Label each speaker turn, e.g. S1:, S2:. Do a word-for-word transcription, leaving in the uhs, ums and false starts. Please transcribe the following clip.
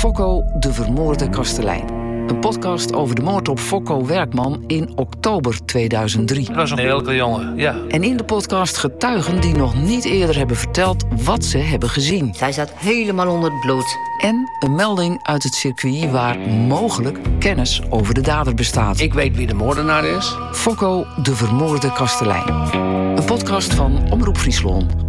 S1: Fokko de vermoorde kastelein. Een podcast over de moord op Fokko Werkman in oktober tweeduizend drie.
S2: Dat was een heerlijke jongen, ja.
S1: En in de podcast getuigen die nog niet eerder hebben verteld wat ze hebben gezien.
S3: Zij zat helemaal onder het bloed.
S1: En een melding uit het circuit waar mogelijk kennis over de dader bestaat.
S2: Ik weet wie de moordenaar is.
S1: Fokko de vermoorde kastelein. Een podcast van Omroep Friesland.